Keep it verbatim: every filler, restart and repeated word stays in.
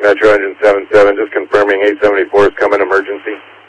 Metro Engine seven seven, just confirming eight seventy-four is coming emergency.